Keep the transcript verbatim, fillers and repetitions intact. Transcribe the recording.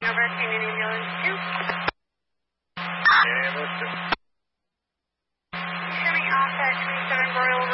over, Canyon Ambulance two. Ambulance two. Coming off at twenty-seven Royal